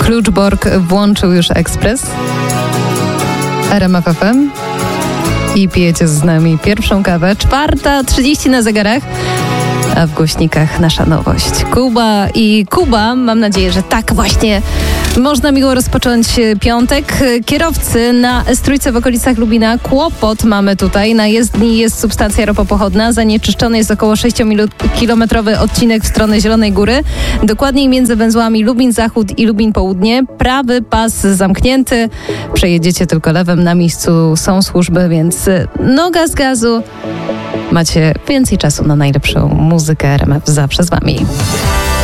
Kluczborg włączył już ekspres RMF FM i pijecie z nami pierwszą kawę. 4:30 na zegarach, a w głośnikach nasza nowość. Kuba, mam nadzieję, że tak właśnie można miło rozpocząć piątek. Kierowcy na S3 w okolicach Lubina kłopot mamy tutaj. Na jezdni jest substancja ropopochodna. Zanieczyszczony jest około 6-kilometrowy odcinek w stronę Zielonej Góry. Dokładniej między węzłami Lubin Zachód i Lubin Południe. Prawy pas zamknięty. Przejedziecie tylko lewym. Na miejscu są służby, więc noga z gazu. Macie więcej czasu na najlepszą muzykę. RMF zawsze z wami.